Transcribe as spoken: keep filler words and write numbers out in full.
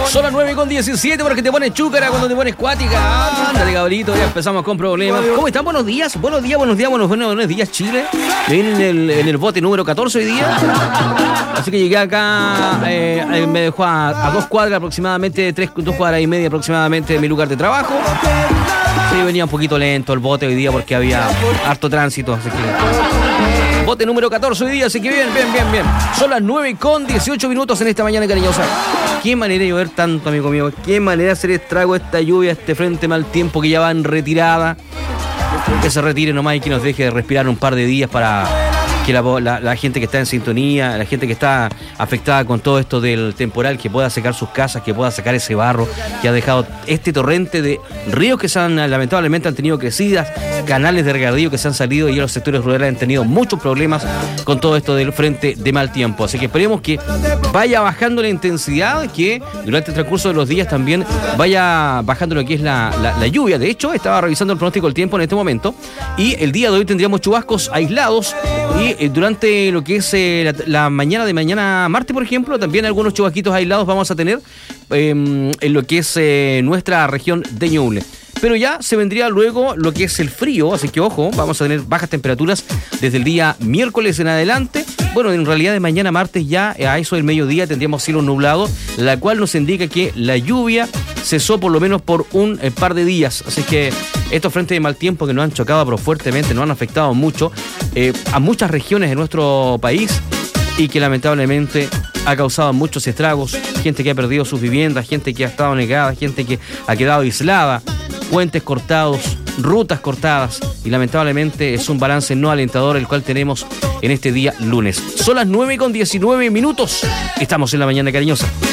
Son las nueve con diecisiete porque te pones chúcara cuando te pones cuática. Ándale, cabrito, ya empezamos con problemas. ¿Cómo están? Buenos días, buenos días, buenos días, buenos, buenos días, Chile. Viene en el, en el bote número catorce hoy día. Así que llegué acá, eh, me dejó a, a dos cuadras aproximadamente, tres, dos cuadras y media aproximadamente de mi lugar de trabajo. Sí, venía un poquito lento el bote hoy día porque había harto tránsito, así que... Bote número catorce hoy día, así que bien, bien, bien, bien. Son las nueve con dieciocho minutos en esta mañana cariñosa. Qué manera de llover tanto, amigo mío. Qué manera de hacer estrago esta lluvia, este frente mal tiempo que ya va en retirada. Que se retire nomás y que nos deje de respirar un par de días para que la, la, la gente que está en sintonía, la gente que está afectada con todo esto del temporal, que pueda secar sus casas, que pueda sacar ese barro que ha dejado este torrente de ríos que se han, lamentablemente han tenido crecidas, canales de regadío que se han salido y los sectores rurales han tenido muchos problemas con todo esto del frente de mal tiempo. Así que esperemos que vaya bajando la intensidad, que durante el transcurso de los días también vaya bajando lo que es la, la, la lluvia. De hecho, estaba revisando el pronóstico del tiempo en este momento y el día de hoy tendríamos chubascos aislados y eh, durante lo que es eh, la, la mañana de mañana martes, por ejemplo, también algunos chubasquitos aislados vamos a tener eh, en lo que es eh, nuestra región de Ñuble. Pero ya se vendría luego lo que es el frío, así que ojo, vamos a tener bajas temperaturas desde el día miércoles en adelante. Bueno, en realidad de mañana martes ya a eso del mediodía tendríamos cielo nublado, la cual nos indica que la lluvia cesó por lo menos por un eh, par de días. Así que estos frentes de mal tiempo que nos han chocado pero fuertemente, nos han afectado mucho eh, a muchas regiones de nuestro país y que lamentablemente ha causado muchos estragos, gente que ha perdido sus viviendas, gente que ha estado negada, gente que ha quedado aislada, puentes cortados, rutas cortadas y lamentablemente es un balance no alentador el cual tenemos en este día lunes. Son las nueve con diecinueve minutos, estamos en la mañana cariñosa.